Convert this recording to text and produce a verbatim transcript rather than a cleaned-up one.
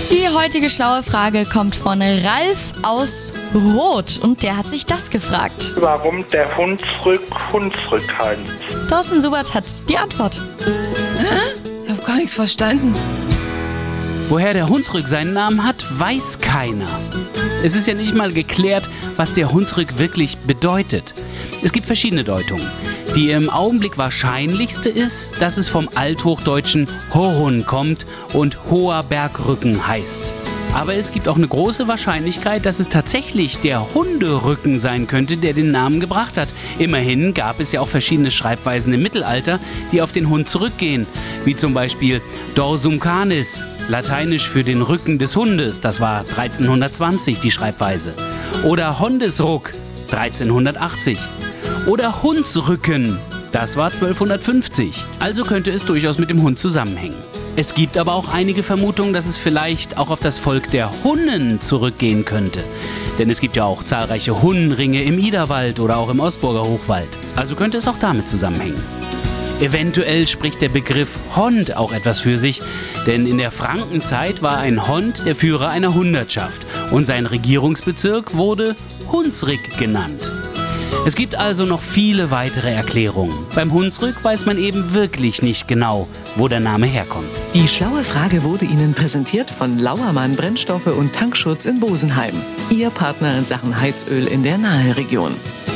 Die heutige schlaue Frage kommt von Ralf aus Roth und der hat sich das gefragt. Warum der Hunsrück Hunsrück heißt. Thorsten Subert hat die Antwort. Hä? Ich hab gar nichts verstanden. Woher der Hunsrück seinen Namen hat, weiß keiner. Es ist ja nicht mal geklärt, was der Hunsrück wirklich bedeutet. Es gibt verschiedene Deutungen. Die im Augenblick wahrscheinlichste ist, dass es vom althochdeutschen Horun kommt und hoher Bergrücken heißt. Aber es gibt auch eine große Wahrscheinlichkeit, dass es tatsächlich der Hunderücken sein könnte, der den Namen gebracht hat. Immerhin gab es ja auch verschiedene Schreibweisen im Mittelalter, die auf den Hund zurückgehen. Wie zum Beispiel Dorsum canis, lateinisch für den Rücken des Hundes, das war dreizehnhundertzwanzig die Schreibweise. Oder Hondesruck, dreizehnhundertachtzig. Oder Hundsrücken, das war zwölfhundertfünfzig. Also könnte es durchaus mit dem Hund zusammenhängen. Es gibt aber auch einige Vermutungen, dass es vielleicht auch auf das Volk der Hunnen zurückgehen könnte. Denn es gibt ja auch zahlreiche Hunnenringe im Iderwald oder auch im Osburger Hochwald. Also könnte es auch damit zusammenhängen. Eventuell spricht der Begriff Hond auch etwas für sich, denn in der Frankenzeit war ein Hond der Führer einer Hundertschaft und sein Regierungsbezirk wurde Hunsrück genannt. Es gibt also noch viele weitere Erklärungen. Beim Hunsrück weiß man eben wirklich nicht genau, wo der Name herkommt. Die schlaue Frage wurde Ihnen präsentiert von Lauermann Brennstoffe und Tankschutz in Bosenheim. Ihr Partner in Sachen Heizöl in der Naheregion.